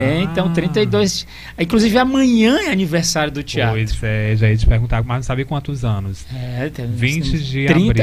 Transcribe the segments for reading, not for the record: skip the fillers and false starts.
Então 32. Inclusive amanhã é aniversário do teatro. Pois é, já ia te perguntar, mas não sabia quantos anos. 20 de abril.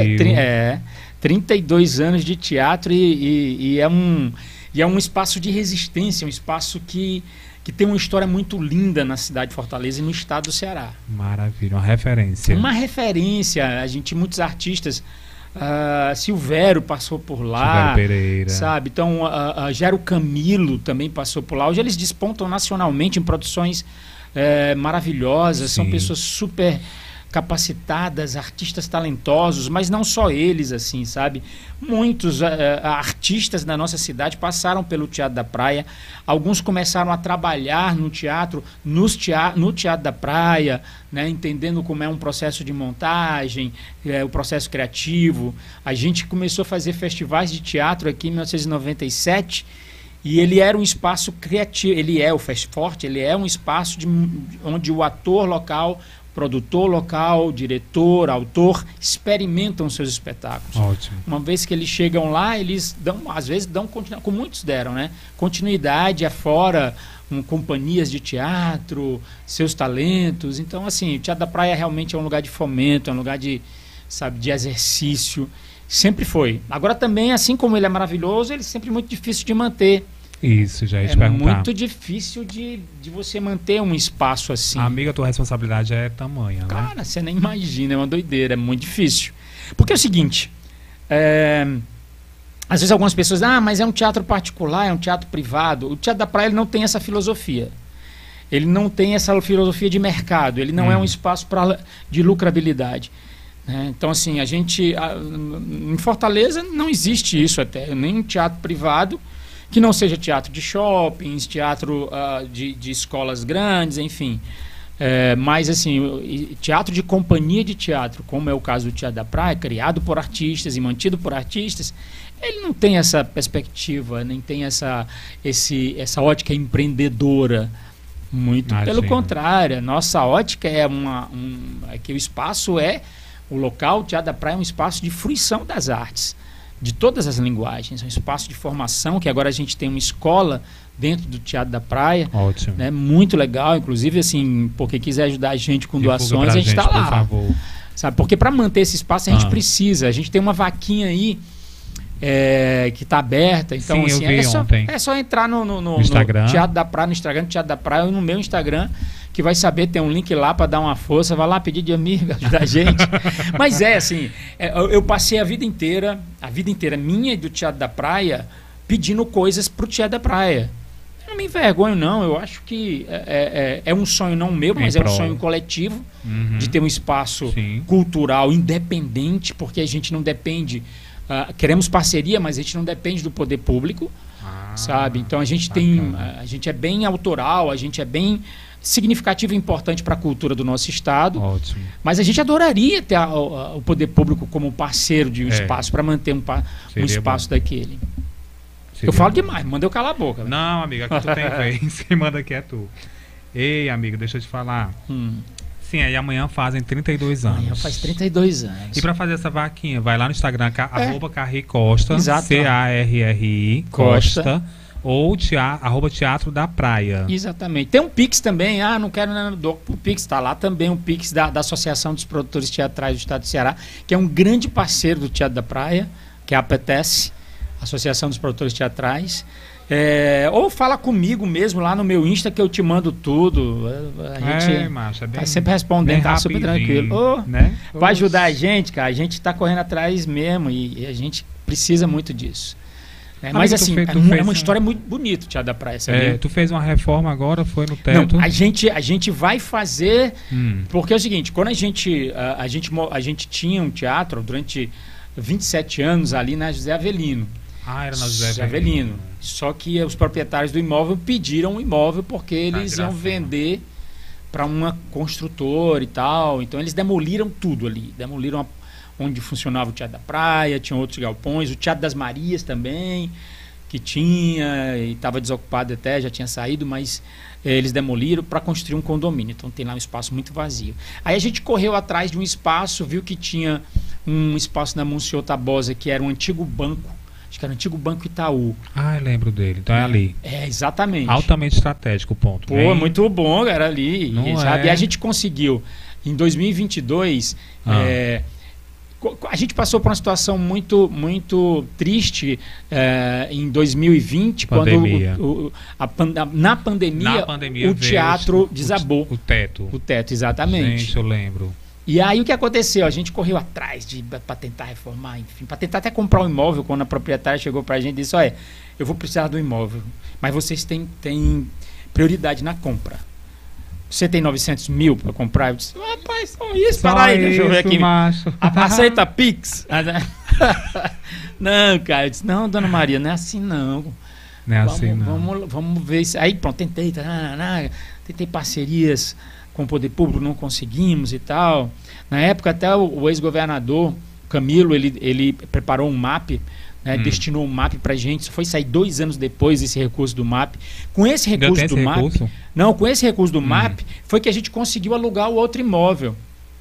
32 anos de teatro e é um espaço de resistência, um espaço que tem uma história muito linda na cidade de Fortaleza e no estado do Ceará. Maravilha, uma referência. Uma referência, muitos artistas. Silvério passou por lá, Silvério Pereira, sabe? Então, Gero Camilo também passou por lá. Hoje eles despontam nacionalmente em produções maravilhosas. Sim. São pessoas super capacitadas, artistas talentosos, mas não só eles, assim, sabe? Muitos artistas da nossa cidade passaram pelo Teatro da Praia. Alguns começaram a trabalhar no teatro, no Teatro da Praia, né? Entendendo como é um processo de montagem, o processo criativo. A gente começou a fazer festivais de teatro aqui em 1997 e ele era um espaço criativo. Ele é o Festforte, ele é um espaço onde o ator local, produtor local, diretor, autor, experimentam seus espetáculos. Ótimo. Uma vez que eles chegam lá, eles às vezes dão continuidade, como muitos deram, né? Continuidade afora, companhias de teatro, seus talentos. Então, assim, o Teatro da Praia realmente é um lugar de fomento, é um lugar de exercício. Sempre foi. Agora também, assim como ele é maravilhoso, ele é sempre muito difícil de manter. Isso, já ia te perguntar. É muito difícil de você manter um espaço assim. Amiga, a tua responsabilidade é tamanha, né? Cara, você nem imagina, é uma doideira, é muito difícil. Porque é o seguinte, às vezes algumas pessoas mas é um teatro particular, é um teatro privado. O Teatro da Praia ele não tem essa filosofia. Ele não tem essa filosofia de mercado, ele não é um espaço de lucrabilidade. Então, assim, em Fortaleza não existe isso até, nem um teatro privado que não seja teatro de shoppings, teatro de escolas grandes, enfim. Mas, assim, teatro de companhia de teatro, como é o caso do Teatro da Praia, criado por artistas e mantido por artistas, ele não tem essa perspectiva, nem tem essa ótica empreendedora. Muito pelo contrário, a nossa ótica é que o espaço o local, o Teatro da Praia é um espaço de fruição das artes, de todas as linguagens, é um espaço de formação, que agora a gente tem uma escola dentro do Teatro da Praia. Ótimo. Né, muito legal, inclusive, assim, porque quiser ajudar a gente com doações, a gente está lá. Por favor. Sabe? Porque para manter esse espaço a gente precisa, a gente tem uma vaquinha aí que está aberta, então sim, assim, é só entrar no Instagram. No Teatro da Praia, no Instagram do Teatro da Praia, ou no meu Instagram, que vai saber, tem um link lá para dar uma força, vai lá pedir de amigo, ajudar a gente. Mas assim, eu passei a vida inteira minha e do Teatro da Praia, pedindo coisas pro Teatro da Praia. Eu não me envergonho, não. Eu acho que é um sonho não meu, mas é um sonho coletivo, de ter um espaço cultural independente, porque a gente não depende. Queremos parceria, mas a gente não depende do poder público, sabe? Então a gente a gente é bem autoral, a gente é bem significativo e importante para a cultura do nosso estado. Ótimo. Mas a gente adoraria ter o poder público como parceiro de um espaço, para manter um espaço daquele. Eu falo demais, manda eu calar a boca. Não, amiga, aqui tu tem vez, quem manda aqui é tu. Ei, amiga, deixa eu te falar. Sim, aí amanhã fazem 32 anos. Amanhã faz 32 anos. E pra fazer essa vaquinha, vai lá no Instagram, @Carri Costa, CARRI Costa, ou @Teatro da Praia. Exatamente. Tem um Pix também, não quero o Pix, tá lá também, um Pix da Associação dos Produtores Teatrais do Estado do Ceará, que é um grande parceiro do Teatro da Praia, que é a APTES, Associação dos Produtores Teatrais. Ou fala comigo mesmo lá no meu Insta que eu te mando tudo. A gente tá sempre respondendo, tá super tranquilo. Né? Vai ajudar a gente, cara. A gente tá correndo atrás mesmo e a gente precisa muito disso. Mas assim, é uma história muito bonita, o Teatro da Praia, sabia? Tu fez uma reforma agora, foi no teto? Não, a gente vai fazer, porque é o seguinte, quando a gente tinha um teatro durante 27 anos ali na José Avelino. Era na José Avelino. Só que os proprietários do imóvel pediram o imóvel porque eles iam vender para uma construtora e tal. Então eles demoliram tudo ali. Demoliram onde funcionava o Teatro da Praia, tinha outros galpões, o Teatro das Marias também, que tinha e estava desocupado até, já tinha saído, mas eles demoliram para construir um condomínio. Então tem lá um espaço muito vazio. Aí a gente correu atrás de um espaço, viu que tinha um espaço na Monsenhor Tabosa, que era um antigo banco acho que era o antigo Banco Itaú. Ah, eu lembro dele. Então é ali. Exatamente. Altamente estratégico o ponto. Pô, muito bom, era ali. Sabe? E a gente conseguiu, em 2022, a gente passou por uma situação muito, muito triste em 2020, pandemia. quando na pandemia o teatro desabou. O teto. O teto, exatamente. Gente, eu lembro. E aí o que aconteceu? A gente correu atrás para tentar reformar, enfim, para tentar até comprar um imóvel, quando a proprietária chegou para a gente e disse, olha, eu vou precisar do imóvel, mas vocês têm prioridade na compra. Você tem 900 mil para comprar? Eu disse, rapaz, só isso, para aí, deixa eu ver aqui. Macho. Aceita Pix? Não, cara, eu disse, não, dona Maria, não é assim não. Não é assim não. Vamos ver isso. Aí pronto, tentei parcerias com o poder público, não conseguimos e tal. Na época até o ex-governador Camilo, ele preparou um MAP, né, destinou um MAP pra gente. Isso foi sair 2 anos depois desse recurso do MAP. Com esse recurso do MAP, recurso? Não, com esse recurso do MAP, foi que a gente conseguiu alugar o outro imóvel.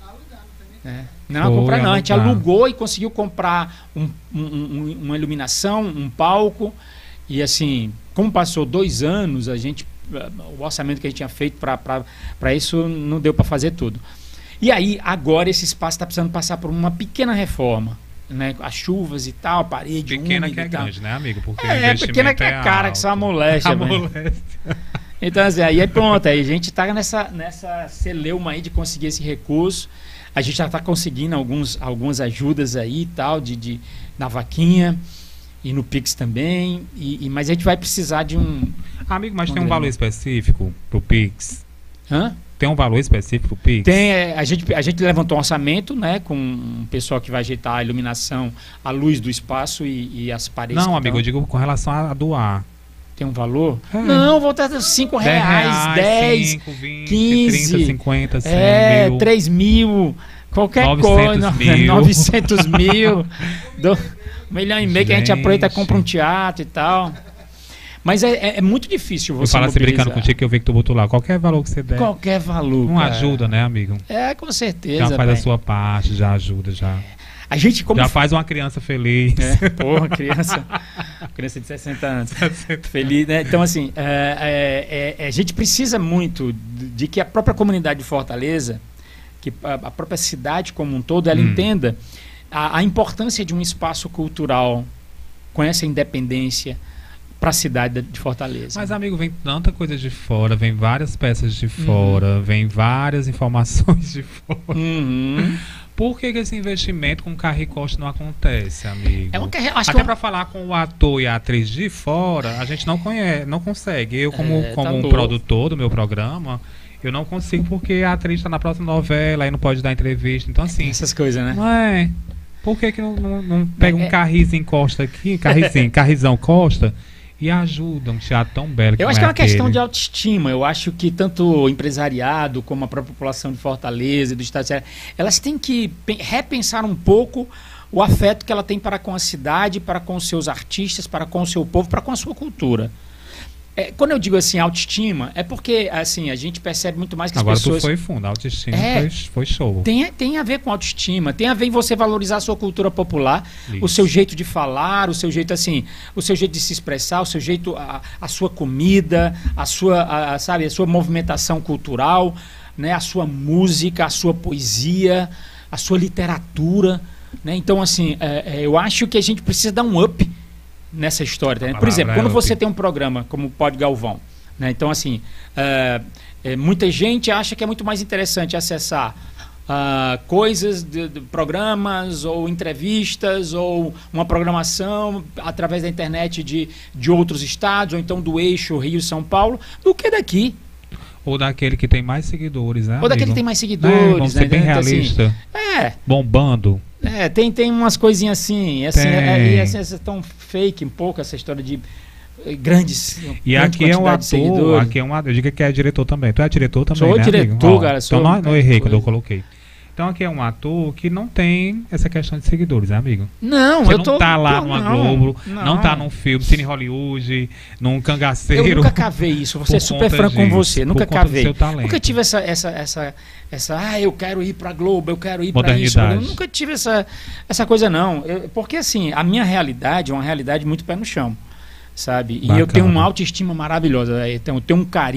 Não, comprar não. A gente alugou e conseguiu comprar uma iluminação, um palco. E assim, como passou 2 anos, o orçamento que a gente tinha feito para isso não deu para fazer tudo. E aí, agora esse espaço está precisando passar por uma pequena reforma, né? As chuvas e tal, a parede pequena que é grande, né, amigo? Porque pequena que é cara, que só a moléstia. Então, assim, aí pronto, aí a gente está nessa celeuma aí de conseguir esse recurso. A gente já está conseguindo algumas ajudas aí e tal, na vaquinha e no Pix também, mas a gente vai precisar de um... Amigo, mas tem um valor específico pro Pix? Hã? Tem um valor específico pro Pix? Tem, a gente levantou um orçamento, né, com um pessoal que vai ajeitar a iluminação, a luz do espaço e as paredes. Não, amigo, eu digo com relação a doar. Tem um valor? Não, vou ter R$5, 10, 5, 20, 15, 30, 50, 100 mil. 3 mil, qualquer 900 coisa. Mil. 900 mil. 1,5 milhão que a gente aproveita e compra um teatro e tal. Mas é muito difícil você eu falo assim brincando contigo que eu vi que tu botou lá. Qualquer valor que você der. Qualquer valor. Não ajuda, né, amigo? Com certeza. Já faz a sua parte, já ajuda, já. A gente já faz uma criança feliz. Porra, criança de 60 anos. Feliz, né? Então, assim, a gente precisa muito de que a própria comunidade de Fortaleza, que a própria cidade como um todo, ela entenda a importância de um espaço cultural com essa independência para a cidade de Fortaleza. Mas, amigo, vem tanta coisa de fora, vem várias peças de fora, vem várias informações de fora. Por que esse investimento com Carri Costa não acontece, amigo? Até para falar com o ator e a atriz de fora, a gente não consegue. Eu, como um produtor do meu programa, eu não consigo porque a atriz está na próxima novela e não pode dar entrevista. Então, assim... Essas coisas, né? Não é... Por que não pega um Carrizinho Costa aqui, Carrizão Costa... E ajuda um teatro tão belo que eu acho que é uma questão de autoestima. Eu acho que tanto o empresariado como a própria população de Fortaleza e do estado de Ceará, elas têm que repensar um pouco o afeto que ela tem para com a cidade, para com os seus artistas, para com o seu povo, para com a sua cultura. Quando eu digo assim, autoestima, é porque assim, a gente percebe muito mais que as pessoas... Agora tu foi fundo, a autoestima foi show. Tem a ver com autoestima, tem a ver em você valorizar a sua cultura popular, o seu jeito de falar, o seu jeito assim, o seu jeito de se expressar, o seu jeito, a sua comida, a sua movimentação cultural, né, a sua música, a sua poesia, a sua literatura, né? Então, assim, eu acho que a gente precisa dar um up nessa história, né? Por exemplo, quando você tem um programa como o Pod Galvão, né? Então, assim, muita gente acha que é muito mais interessante acessar coisas de programas ou entrevistas ou uma programação através da internet de outros estados, ou então do eixo Rio-São Paulo, do que daqui. Ou daquele que tem mais seguidores, né? Ou daquele que tem mais seguidores. Vamos ser bem realista. Assim, bombando. Tem umas coisinhas assim, assim tão fake um pouco essa história de grandes. E aqui é um ator, eu digo que é diretor também. Tu é diretor também, sou né? Diretor, cara. Então não errei quando eu coloquei. Então aqui é um ator que não tem essa questão de seguidores, né, amigo? Não, você não tá lá numa Globo, não tá num filme, Cine Hollywood, num Cangaceiro. Eu nunca cavei isso, vou ser super franco com você, nunca cavei. Nunca tive essa eu quero ir pra Globo, eu quero ir pra isso. Eu nunca tive essa coisa, não. Porque assim, a minha realidade é uma realidade muito pé no chão, sabe? E eu tenho uma autoestima maravilhosa, eu tenho um carinho.